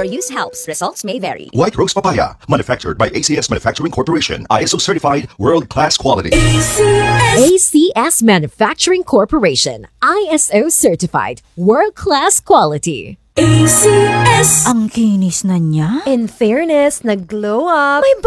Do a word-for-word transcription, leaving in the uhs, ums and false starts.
Your use helps. Results may vary. White Rose Papaya, manufactured by A C S Manufacturing Corporation, I S O certified, world-class quality. A C S Manufacturing Corporation, I S O certified, world-class quality. A C S. Ang kinis na niya. In fairness, nag-glow up. May